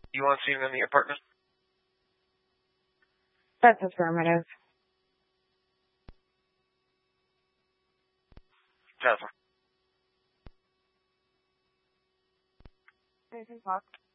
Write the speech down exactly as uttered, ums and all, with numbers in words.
You want to see him in the apartment? That's affirmative. Jasmine. Anything, Fox?